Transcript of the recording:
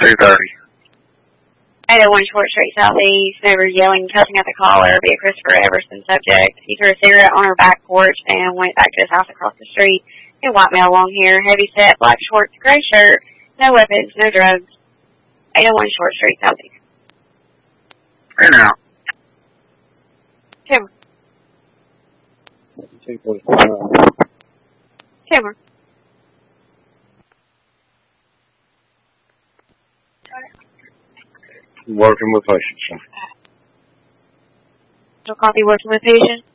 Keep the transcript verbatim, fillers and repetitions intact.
two thirty. eight oh one Short Street Southeast. Neighbors yelling, cussing at the caller. Be a Christopher Everson subject. He threw a cigarette on her back porch and went back to his house across the street. A white male, long hair, heavy set, black shorts, gray shirt, no weapons, no drugs. eight oh one Short Street Southeast. Hey now. Camera. Camera. Working with patients. No copy working with patients.